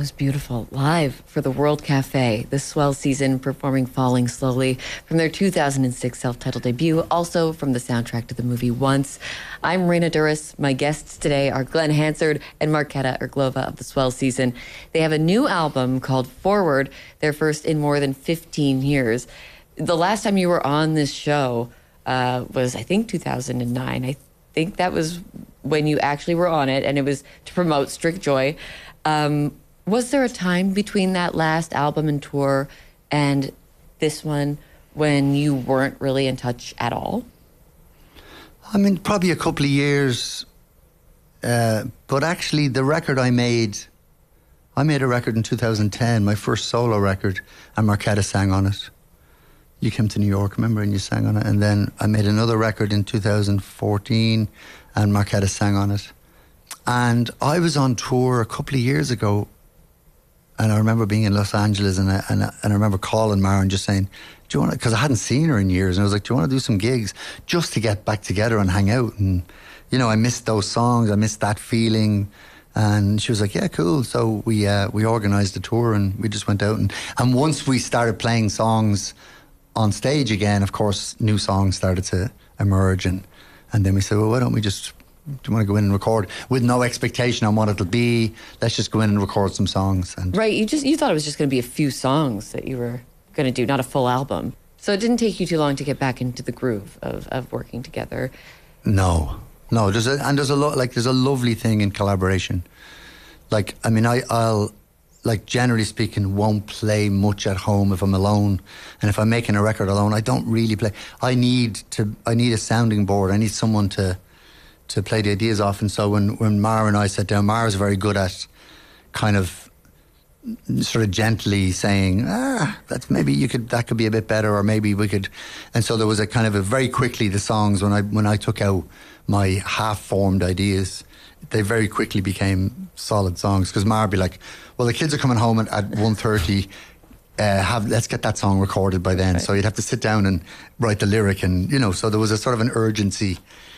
was beautiful. Live for the World Cafe, the Swell Season performing Falling Slowly from their 2006 self-titled debut, also from the soundtrack to the movie Once. I'm Raina Duras. My guests today are Glen Hansard and Marketa Irglova of the Swell Season. They have a new album called Forward, their first in more than 15 years. The last time you were on this show was, I think, 2009. I think that was when you actually were on it, and it was to promote Strict Joy. Was there a time between that last album and tour and this one when you weren't really in touch at all? I mean, probably a couple of years. But actually, the record I made a record in 2010, my first solo record, and Marketa sang on it. You came to New York, remember, and you sang on it. And then I made another record in 2014, and Marketa sang on it. And I was on tour a couple of years ago, and I remember being in Los Angeles, and I remember calling Mara and just saying, do you want to, because I hadn't seen her in years, and I was like, do you want to do some gigs just to get back together and hang out? And, you know, I missed those songs, I missed that feeling. And she was like, yeah, cool. So we organised a tour, and we just went out. And once we started playing songs on stage again, of course, new songs started to emerge. And then we said, well, why don't we just, do you want to go in and record with no expectation on what it'll be? Let's just go in and record some songs. And right, you thought it was just going to be a few songs that you were going to do, not a full album. So it didn't take you too long to get back into the groove of working together. No, there's a lovely thing in collaboration. Like, I mean, I'll like, generally speaking, won't play much at home if I'm alone. And if I'm making a record alone, I don't really play. I need a sounding board. I need someone to play the ideas off. And so when Mara and I sat down, Mara's very good at kind of sort of gently saying, that could be a bit better, or maybe we could. And so there was a kind of very quickly, the songs, when I took out my half-formed ideas, they very quickly became solid songs, because Mara would be like, well, the kids are coming home at 1:30, let's get that song recorded by then. Right. So you'd have to sit down and write the lyric, and, you know, so there was a sort of an urgency,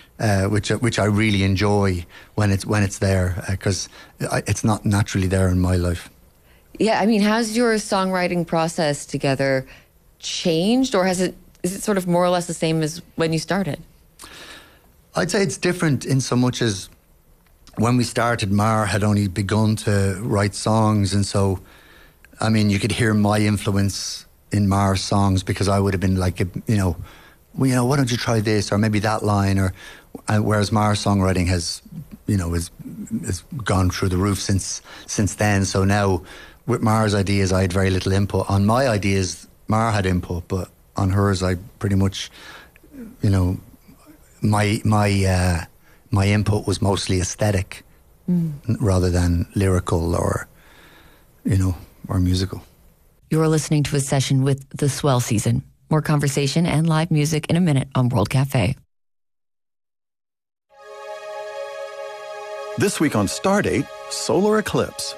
which I really enjoy when it's there, because it's not naturally there in my life. Yeah, I mean, has your songwriting process together changed, or is it sort of more or less the same as when you started? I'd say it's different in so much as when we started, Mara had only begun to write songs, and so, I mean, you could hear my influence in Mara's songs, because I would have been like, why don't you try this, or maybe that line, or whereas Mara's songwriting has gone through the roof since then. So now, with Mara's ideas, I had very little input. On my ideas, Mara had input, but on hers, I pretty much, my input was mostly aesthetic rather than lyrical or musical. You're listening to a session with The Swell Season. More conversation and live music in a minute on World Cafe. This week on Stardate, solar eclipse.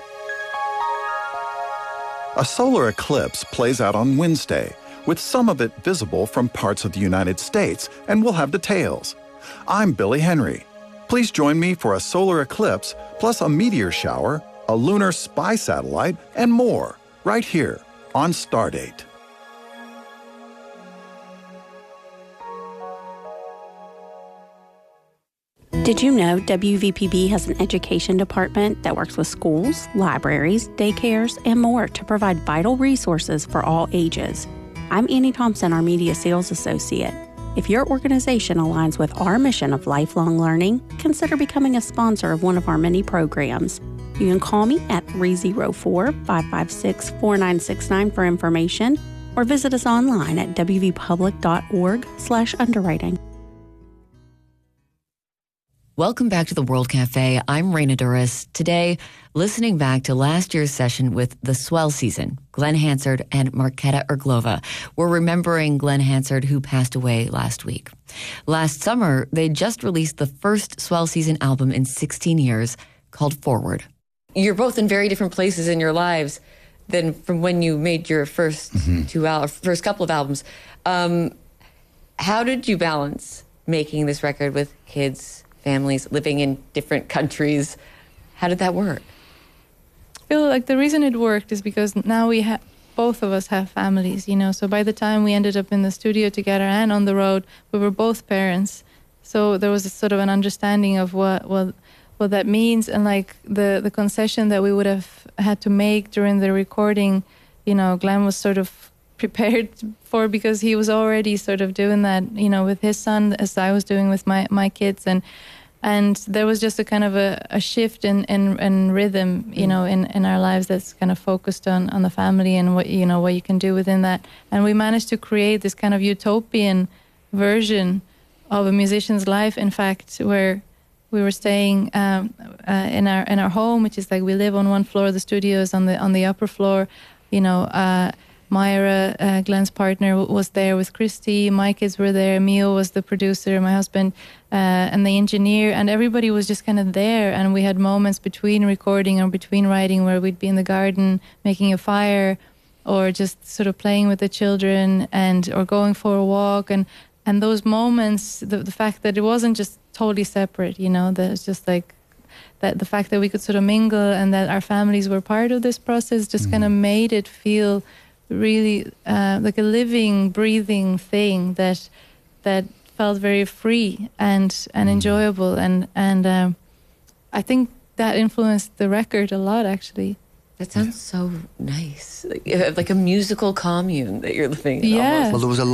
A solar eclipse plays out on Wednesday, with some of it visible from parts of the United States, and we'll have details. I'm Billy Henry. Please join me for a solar eclipse, plus a meteor shower, a lunar spy satellite, and more, right here on Stardate. Did you know WVPB has an education department that works with schools, libraries, daycares, and more to provide vital resources for all ages? I'm Annie Thompson, our Media Sales Associate. If your organization aligns with our mission of lifelong learning, consider becoming a sponsor of one of our many programs. You can call me at 304-556-4969 for information, or visit us online at wvpublic.org/underwriting. Welcome back to the World Cafe. I'm Raina Duras. Today, listening back to last year's session with The Swell Season, Glen Hansard and Marketa Irglova. We're remembering Glen Hansard, who passed away last week. Last summer, they just released the first Swell Season album in 16 years, called Forward. You're both in very different places in your lives than from when you made your first first couple of albums. How did you balance making this record with kids, families living in different countries? How did that work? feel like the reason it worked is because now both of us have families, you know. So by the time we ended up in the studio together and on the road, we were both parents. So there was a sort of an understanding of what that means, and like the concession that we would have had to make during the recording, you know, Glenn was sort of prepared for, because he was already sort of doing that, you know, with his son, as I was doing with my kids, and there was just a kind of a shift in rhythm, you know, in our lives that's kind of focused on the family and what you can do within that. And we managed to create this kind of utopian version of a musician's life, in fact, where we were staying in our home, which is like, we live on one floor, the studio is on the upper floor, you know. Myra, Glenn's partner, was there with Christy. My kids were there. Mio was the producer, my husband, and the engineer, and everybody was just kind of there. And we had moments between recording or between writing where we'd be in the garden making a fire, or just sort of playing with the children, or going for a walk. And those moments, the fact that it wasn't just totally separate, you know, that it's just like that, the fact that we could sort of mingle and that our families were part of this process just kind of made it feel really like a living, breathing thing that felt very free and enjoyable, and I think that influenced the record a lot, actually. That sounds so nice, like a musical commune that you're living in. Yeah. Almost. Well, there was a